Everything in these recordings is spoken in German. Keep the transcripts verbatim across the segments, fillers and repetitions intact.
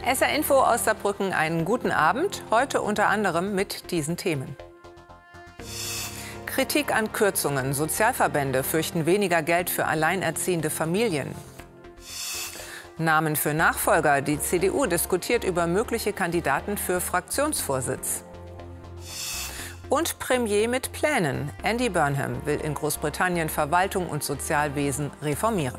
S R Info aus Saarbrücken, einen guten Abend. Heute unter anderem mit diesen Themen. Kritik an Kürzungen. Sozialverbände fürchten weniger Geld für alleinerziehende Familien. Namen für Nachfolger. Die C D U diskutiert über mögliche Kandidaten für Fraktionsvorsitz. Und Premier mit Plänen. Andy Burnham will in Großbritannien Verwaltung und Sozialwesen reformieren.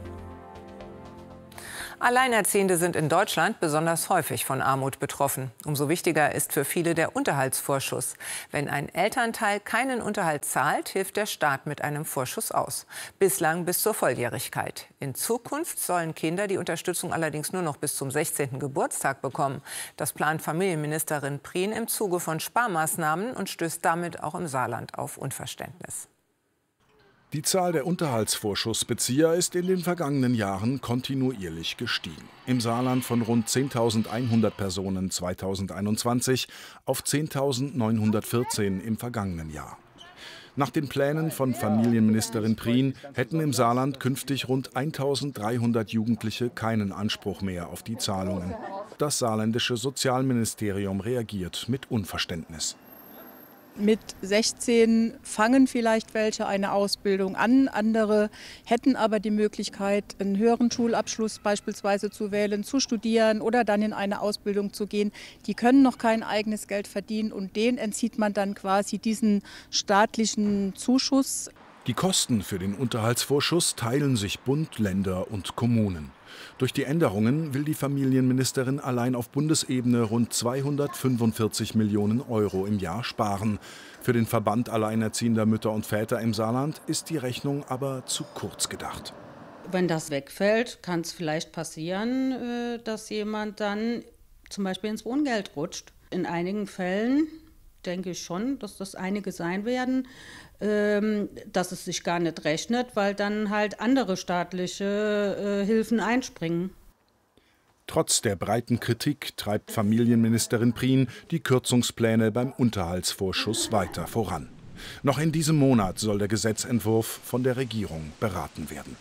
Alleinerziehende sind in Deutschland besonders häufig von Armut betroffen. Umso wichtiger ist für viele der Unterhaltsvorschuss. Wenn ein Elternteil keinen Unterhalt zahlt, hilft der Staat mit einem Vorschuss aus. Bislang bis zur Volljährigkeit. In Zukunft sollen Kinder die Unterstützung allerdings nur noch bis zum sechzehnten Geburtstag bekommen. Das plant Familienministerin Prien im Zuge von Sparmaßnahmen und stößt damit auch im Saarland auf Unverständnis. Die Zahl der Unterhaltsvorschussbezieher ist in den vergangenen Jahren kontinuierlich gestiegen. Im Saarland von rund zehntausendeinhundert Personen zweitausendeinundzwanzig auf zehntausendneunhundertvierzehn im vergangenen Jahr. Nach den Plänen von Familienministerin Prien hätten im Saarland künftig rund eintausenddreihundert Jugendliche keinen Anspruch mehr auf die Zahlungen. Das saarländische Sozialministerium reagiert mit Unverständnis. Mit sechzehn fangen vielleicht welche eine Ausbildung an. Andere hätten aber die Möglichkeit, einen höheren Schulabschluss beispielsweise zu wählen, zu studieren oder dann in eine Ausbildung zu gehen. Die können noch kein eigenes Geld verdienen und denen entzieht man dann quasi diesen staatlichen Zuschuss. Die Kosten für den Unterhaltsvorschuss teilen sich Bund, Länder und Kommunen. Durch die Änderungen will die Familienministerin allein auf Bundesebene rund zweihundertfünfundvierzig Millionen Euro im Jahr sparen. Für den Verband alleinerziehender Mütter und Väter im Saarland ist die Rechnung aber zu kurz gedacht. Wenn das wegfällt, kann es vielleicht passieren, dass jemand dann zum Beispiel ins Wohngeld rutscht. In einigen Fällen denke ich schon, dass das einige sein werden, dass es sich gar nicht rechnet, weil dann halt andere staatliche Hilfen einspringen. Trotz der breiten Kritik treibt Familienministerin Prien die Kürzungspläne beim Unterhaltsvorschuss weiter voran. Noch in diesem Monat soll der Gesetzentwurf von der Regierung beraten werden.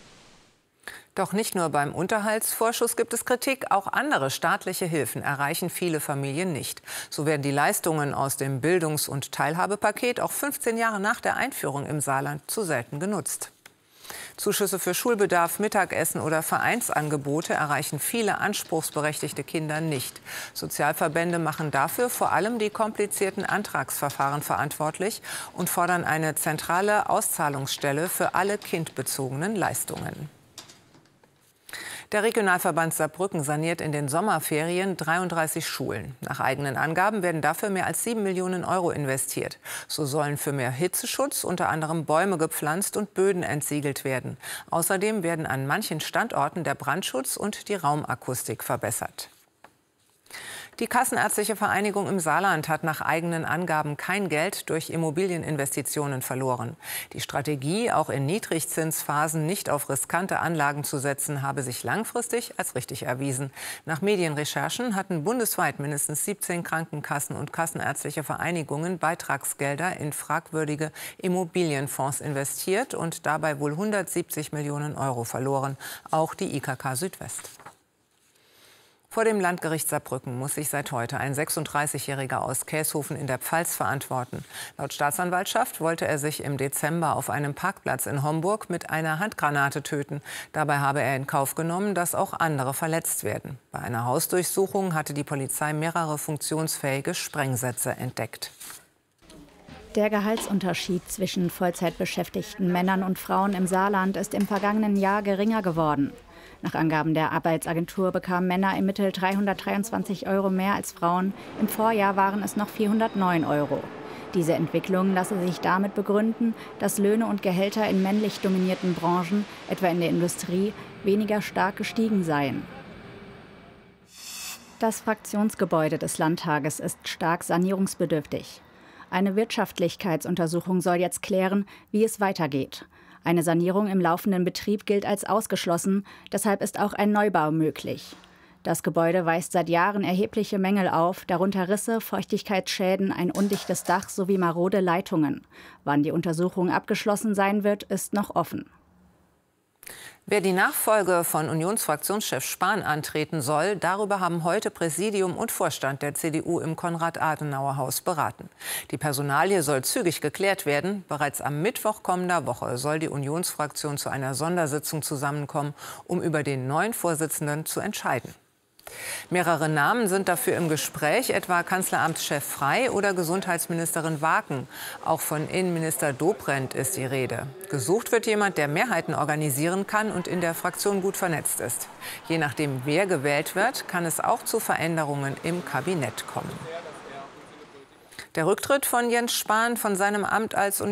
Doch nicht nur beim Unterhaltsvorschuss gibt es Kritik, auch andere staatliche Hilfen erreichen viele Familien nicht. So werden die Leistungen aus dem Bildungs- und Teilhabepaket auch fünfzehn Jahre nach der Einführung im Saarland zu selten genutzt. Zuschüsse für Schulbedarf, Mittagessen oder Vereinsangebote erreichen viele anspruchsberechtigte Kinder nicht. Sozialverbände machen dafür vor allem die komplizierten Antragsverfahren verantwortlich und fordern eine zentrale Auszahlungsstelle für alle kindbezogenen Leistungen. Der Regionalverband Saarbrücken saniert in den Sommerferien dreiunddreißig Schulen. Nach eigenen Angaben werden dafür mehr als sieben Millionen Euro investiert. So sollen für mehr Hitzeschutz unter anderem Bäume gepflanzt und Böden entsiegelt werden. Außerdem werden an manchen Standorten der Brandschutz und die Raumakustik verbessert. Die Kassenärztliche Vereinigung im Saarland hat nach eigenen Angaben kein Geld durch Immobilieninvestitionen verloren. Die Strategie, auch in Niedrigzinsphasen nicht auf riskante Anlagen zu setzen, habe sich langfristig als richtig erwiesen. Nach Medienrecherchen hatten bundesweit mindestens siebzehn Krankenkassen und kassenärztliche Vereinigungen Beitragsgelder in fragwürdige Immobilienfonds investiert und dabei wohl hundertsiebzig Millionen Euro verloren. Auch die I K K Südwest. Vor dem Landgericht Saarbrücken muss sich seit heute ein sechsunddreißigjähriger aus Käshofen in der Pfalz verantworten. Laut Staatsanwaltschaft wollte er sich im Dezember auf einem Parkplatz in Homburg mit einer Handgranate töten. Dabei habe er in Kauf genommen, dass auch andere verletzt werden. Bei einer Hausdurchsuchung hatte die Polizei mehrere funktionsfähige Sprengsätze entdeckt. Der Gehaltsunterschied zwischen Vollzeitbeschäftigten Männern und Frauen im Saarland ist im vergangenen Jahr geringer geworden. Nach Angaben der Arbeitsagentur bekamen Männer im Mittel dreihundertdreiundzwanzig Euro mehr als Frauen. Im Vorjahr waren es noch vierhundertneun Euro. Diese Entwicklung lasse sich damit begründen, dass Löhne und Gehälter in männlich dominierten Branchen, etwa in der Industrie, weniger stark gestiegen seien. Das Fraktionsgebäude des Landtages ist stark sanierungsbedürftig. Eine Wirtschaftlichkeitsuntersuchung soll jetzt klären, wie es weitergeht. Eine Sanierung im laufenden Betrieb gilt als ausgeschlossen, deshalb ist auch ein Neubau möglich. Das Gebäude weist seit Jahren erhebliche Mängel auf, darunter Risse, Feuchtigkeitsschäden, ein undichtes Dach sowie marode Leitungen. Wann die Untersuchung abgeschlossen sein wird, ist noch offen. Wer die Nachfolge von Unionsfraktionschef Spahn antreten soll, darüber haben heute Präsidium und Vorstand der C D U im Konrad-Adenauer-Haus beraten. Die Personalie soll zügig geklärt werden. Bereits am Mittwoch kommender Woche soll die Unionsfraktion zu einer Sondersitzung zusammenkommen, um über den neuen Vorsitzenden zu entscheiden. Mehrere Namen sind dafür im Gespräch, etwa Kanzleramtschef Frey oder Gesundheitsministerin Waken. Auch von Innenminister Dobrindt ist die Rede. Gesucht wird jemand, der Mehrheiten organisieren kann und in der Fraktion gut vernetzt ist. Je nachdem, wer gewählt wird, kann es auch zu Veränderungen im Kabinett kommen. Der Rücktritt von Jens Spahn von seinem Amt als